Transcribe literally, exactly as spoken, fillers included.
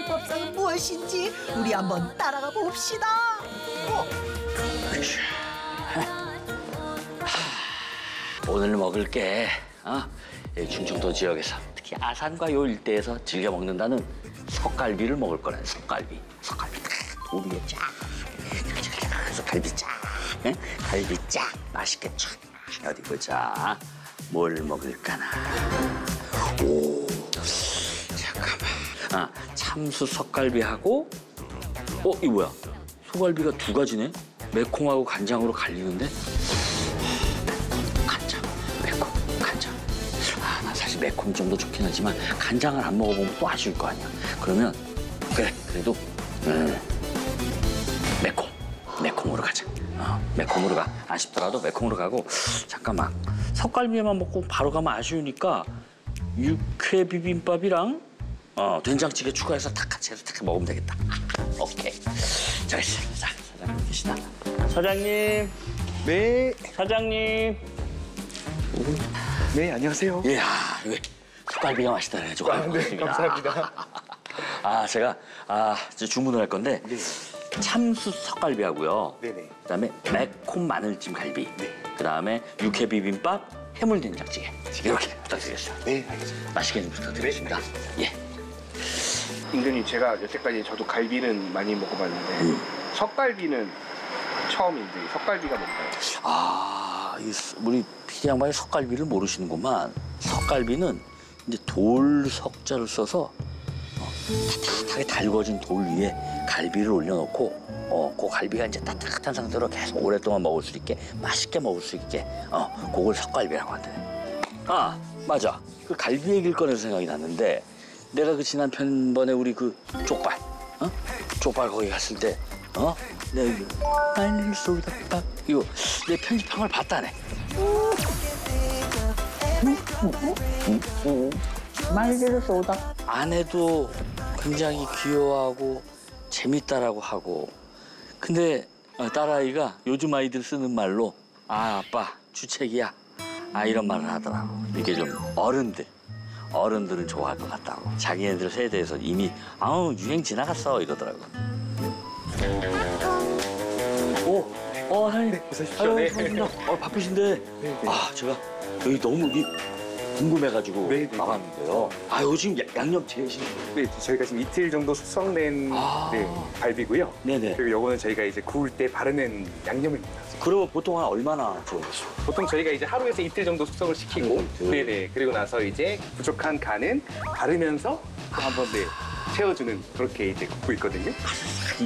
비법상은 무엇인지 우리 한번 따라가 봅시다. 어, 오늘 먹을 게 어? 이 충청도 지역에서 특히 아산과 요 일대에서 즐겨 먹는다는 석갈비를 먹을 거라는 석갈비. 석갈비 딱 우리에 쫙. 갈비 쫙. 응? 갈비 쫙. 맛있게 쫙. 어디 보자. 뭘 먹을까나. 오. 잠깐만. 아, 참수 석갈비하고 어, 이 뭐야? 소갈비가 두 가지네? 매콤하고 간장으로 갈리는데? 간장, 매콤, 간장. 아, 나 사실 매콤 좀 더 좋긴 하지만 간장을 안 먹어보면 또 아쉬울 거 아니야. 그러면 그래, 그래도 음, 매콤, 매콤으로 가자. 어, 매콤으로 가. 아쉽더라도 매콤으로 가고 잠깐만. 석갈비만 먹고 바로 가면 아쉬우니까 육회 비빔밥이랑 어, 된장찌개 추가해서 다 같이 해서 딱 먹으면 되겠다. 오케이. 잘했어. 자, 사장님 계시나? 사장님. 네, 사장님. 네, 안녕하세요. 이야, 이거 석갈비가 맛있다 그래가지고. 아, 네, 고맙습니다. 감사합니다. 아, 제가 아, 이제 주문을 할 건데 네. 참수 석갈비하고요. 네네. 그다음에 매콤 마늘찜 갈비. 네. 그다음에 육회 비빔밥, 해물 된장찌개. 이렇게 부탁드리겠습니다. 네, 알겠습니다. 맛있게 좀 부탁드리겠습니다. 예. 임금님, 제가 여태까지 저도 갈비는 많이 먹어봤는데 음. 석갈비는 처음인데 석갈비가 뭔가요? 아, 이 스- 우리 피디 양반이 석갈비를 모르시는구만. 석갈비는 이제 돌 석자를 써서 어, 따뜻하게 달궈진 돌 위에 갈비를 올려놓고 어, 그 갈비가 이제 따뜻한 상태로 계속 오랫동안 먹을 수 있게 맛있게 먹을 수 있게 어, 그걸 석갈비라고 한대. 아, 맞아. 그 갈비 얘기를 꺼내서 생각이 났는데 내가 그 지난 편번에 우리 그 족발, 어? 족발 거기 갔을 때, 어? 내가 이거 말릴 소다밥 이거 내 편집한 걸 봤다네. 말릴 소다. 아내도 굉장히 귀여워하고 재밌다라고 하고, 근데 어, 딸아이가 요즘 아이들 쓰는 말로 아 아빠 주책이야. 아 이런 말을 하더라고. 이게 좀 어른들. 어른들은 좋아할 것 같다고. 자기네들 세대에서 이미 아우 유행 지나갔어 이러더라고. 오, 어 사장님. 네, 어서 오십시오. 아유, 네. 반갑습니다. 어 바쁘신데. 네, 네. 아 제가 여기 너무 이 궁금해가지고 네, 네. 나왔는데요. 아 요즘 야- 양념 제일 네, 저희가 지금 이틀 정도 숙성된 아. 네, 갈비고요. 네네. 그리고 요거는 저희가 이제 구울 때 바르는 양념입니다. 그러면 보통 한 얼마나 들어갔어요? 보통 저희가 이제 하루에서 이틀 정도 숙성을 시키고, 하루에서 이틀. 네네. 그리고 나서 이제 부족한 간은 바르면서 또 한번 네, 채워주는 그렇게 이제 굽고 있거든요. 이